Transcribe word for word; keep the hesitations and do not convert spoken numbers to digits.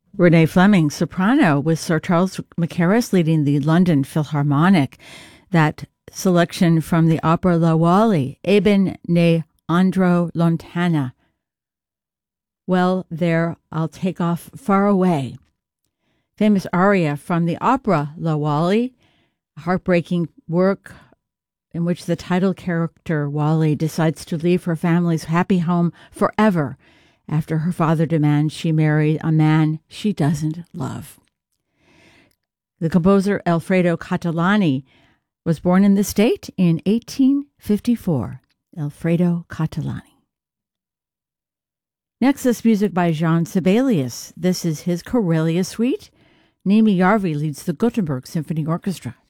Renee Fleming, soprano, with Sir Charles Mackerras leading the London Philharmonic. That selection from the opera La Wally, Eben ne Andro Lontana. Well, there, I'll take off far away. Famous aria from the opera La Wally, a heartbreaking work in which the title character, Wally, decides to leave her family's happy home forever after her father demands she marry a man she doesn't love. The composer Alfredo Catalani was born in the state in eighteen fifty-four. Alfredo Catalani. Next is music by Jean Sibelius. This is his Karelia Suite. Nimi Yarvi leads the Gothenburg Symphony Orchestra.